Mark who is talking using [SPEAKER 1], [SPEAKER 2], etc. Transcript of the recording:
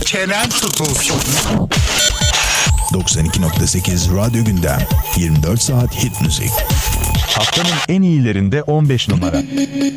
[SPEAKER 1] çenen tutulsun.
[SPEAKER 2] 92.8 Radyo Gündem 24 saat hit müzik.
[SPEAKER 3] Haftanın en iyilerinde 15 numara.